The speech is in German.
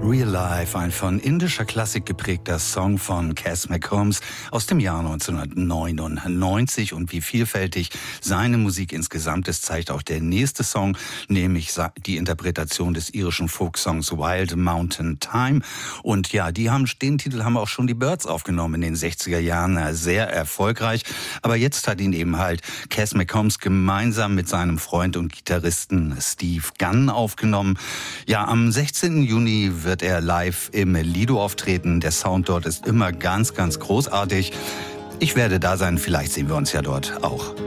Real Life, ein von indischer Klassik geprägter Song von Cass McCombs aus dem Jahr 1999. Und wie vielfältig seine Musik insgesamt ist, zeigt auch der nächste Song, nämlich die Interpretation des irischen Folksongs Wild Mountain Thyme. Und ja, den Titel haben auch schon die Byrds aufgenommen in den 60er Jahren, sehr erfolgreich. Aber jetzt hat ihn eben halt Cass McCombs gemeinsam mit seinem Freund und Gitarristen Steve Gunn aufgenommen. Ja, am 16. Juni wird er live im Lido auftreten. Der Sound dort ist immer ganz, ganz großartig. Ich werde da sein, vielleicht sehen wir uns ja dort auch.